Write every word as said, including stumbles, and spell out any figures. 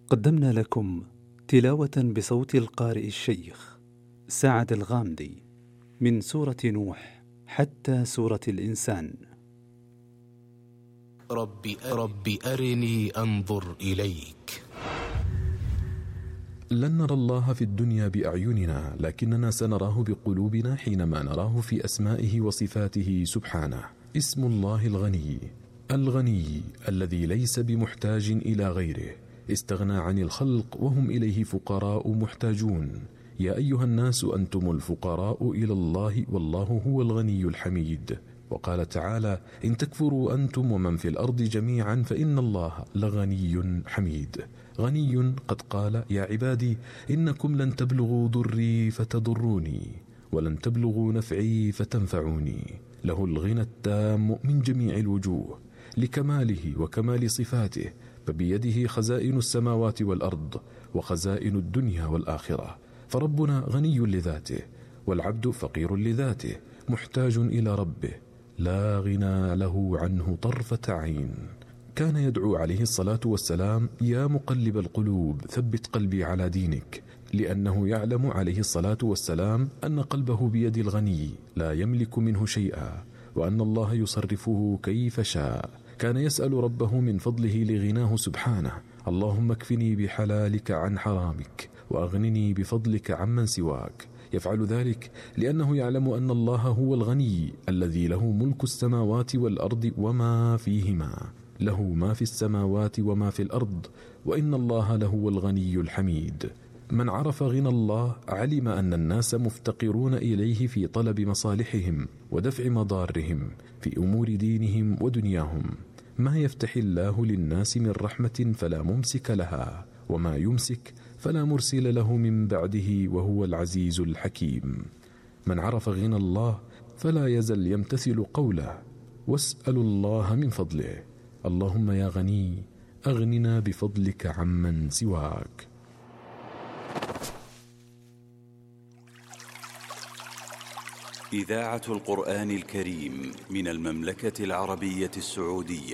قدمنا لكم تلاوة بصوت القارئ الشيخ سعد الغامدي من سورة نوح حتى سورة الإنسان. رب, رب أرني أنظر إليك. لن نرى الله في الدنيا بأعيننا، لكننا سنراه بقلوبنا حينما نراه في أسمائه وصفاته سبحانه. اسم الله الغني، الغني الذي ليس بمحتاج إلى غيره، استغنى عن الخلق وهم إليه فقراء محتاجون. يا أيها الناس أنتم الفقراء إلى الله والله هو الغني الحميد. وقال تعالى: إن تكفروا أنتم ومن في الأرض جميعا فإن الله لغني حميد. غني قد قال: يا عبادي إنكم لن تبلغوا ضري فتضروني ولن تبلغوا نفعي فتنفعوني. له الغنى التام من جميع الوجوه لكماله وكمال صفاته، فبيده خزائن السماوات والأرض وخزائن الدنيا والآخرة. فربنا غني لذاته، والعبد فقير لذاته محتاج إلى ربه لا غنى له عنه طرفة عين. كان يدعو عليه الصلاة والسلام: يا مقلب القلوب ثبت قلبي على دينك، لأنه يعلم عليه الصلاة والسلام أن قلبه بيد الغني لا يملك منه شيئا، وأن الله يصرفه كيف شاء. كان يسأل ربه من فضله لغناه سبحانه: اللهم اكفني بحلالك عن حرامك وأغنني بفضلك عمن سواك. يفعل ذلك لأنه يعلم أن الله هو الغني الذي له ملك السماوات والأرض وما فيهما، له ما في السماوات وما في الأرض، وإن الله لهو الغني الحميد. من عرف غنى الله علم أن الناس مفتقرون إليه في طلب مصالحهم ودفع مضارهم في أمور دينهم ودنياهم. ما يفتح الله للناس من رحمة فلا ممسك لها، وما يمسك فلا مرسل له من بعده، وهو العزيز الحكيم. من عرف غنى الله فلا يزل يمتثل قوله: واسألوا الله من فضله. اللهم يا غني أغننا بفضلك عمن سواك. إذاعة القرآن الكريم من المملكة العربية السعودية.